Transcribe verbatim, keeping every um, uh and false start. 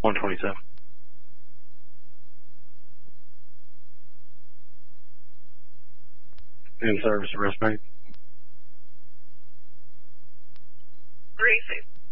one twenty-seven. In service arrest mate. three six.